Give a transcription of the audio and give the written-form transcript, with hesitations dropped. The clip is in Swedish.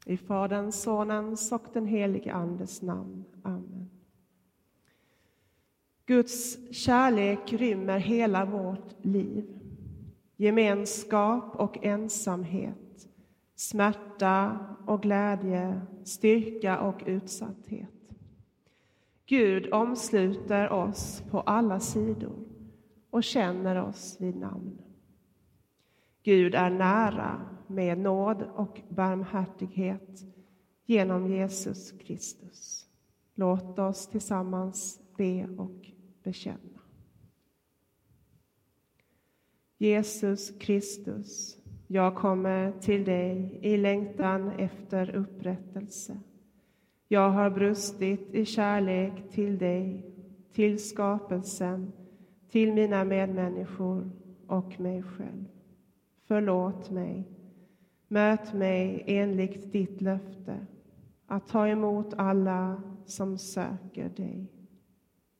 I Faderns, Sonens och den helige Andes namn. Amen. Guds kärlek rymmer hela vårt liv. Gemenskap och ensamhet, smärta och glädje, styrka och utsatthet. Gud omsluter oss på alla sidor och känner oss vid namn. Gud är nära med nåd och barmhärtighet genom Jesus Kristus. Låt oss tillsammans be och bekänna. Jesus Kristus, jag kommer till dig i längtan efter upprättelse. Jag har brustit i kärlek till dig, till skapelsen, till mina medmänniskor och mig själv. Förlåt mig. Möt mig enligt ditt löfte att ta emot alla som söker dig.